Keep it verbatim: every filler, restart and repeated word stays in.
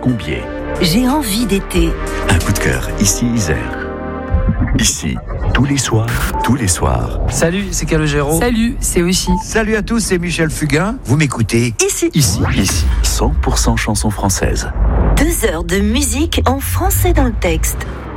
Combier. J'ai envie d'été. Un coup de cœur, ici Isère. Ici, tous les soirs, tous les soirs. Salut, c'est Calogero. Salut, c'est Oishi. Salut à tous, c'est Michel Fugain. Vous m'écoutez Ici. Ici, ici, cent pour cent chansons françaises. Deux heures de musique en français dans le texte.